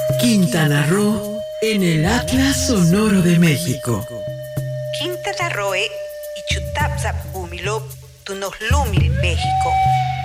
Quintana Roo en el Atlas Sonoro de México. Quintana Roo y Chutapzap Humilop Tunohlumil, México.